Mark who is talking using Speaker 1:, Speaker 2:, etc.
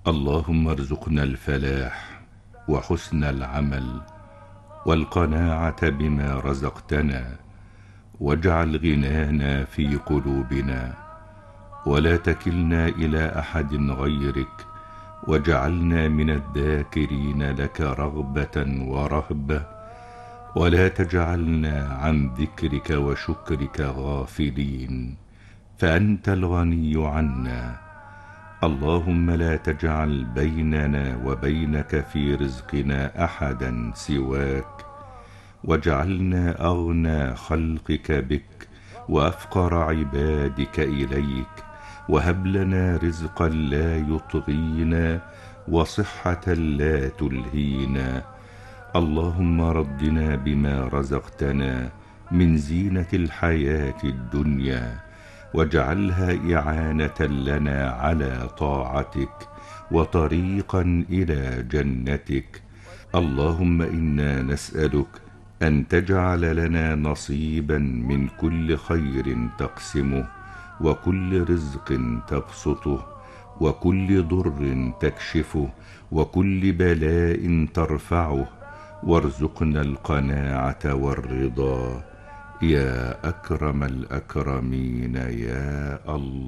Speaker 1: اللهم ارزقنا الفلاح وحسن العمل والقناعة بما رزقتنا، واجعل غنانا في قلوبنا، ولا تكلنا إلى أحد غيرك، واجعلنا من الذاكرين لك رغبة ورهبة، ولا تجعلنا عن ذكرك وشكرك غافلين، فأنت الغني عنا. اللهم لا تجعل بيننا وبينك في رزقنا أحدا سواك، واجعلنا أغنى خلقك بك وأفقر عبادك إليك، وهب لنا رزقا لا يطغينا وصحة لا تلهينا. اللهم ردنا بما رزقتنا من زينة الحياة الدنيا، واجعلها إعانة لنا على طاعتك وطريقا إلى جنتك. اللهم إنا نسألك أن تجعل لنا نصيبا من كل خير تقسمه، وكل رزق تبسطه، وكل ضر تكشفه، وكل بلاء ترفعه، وارزقنا القناعة والرضا يا أكرم الأكرمين يا الله.